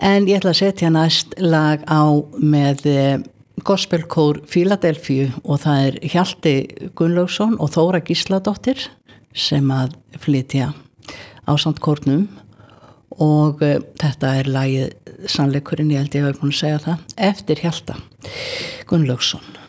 En ég ætla að setja næst lag á með gospelkór Fíladelfíu og það Hjalti Gunnlaugsson og Þóra Gísladóttir sem að flytja ásamt kórnum og þetta lagið Sannleikurinn, ég held ég hafi búin að segja það, eftir Hjalta Gunnlaugsson.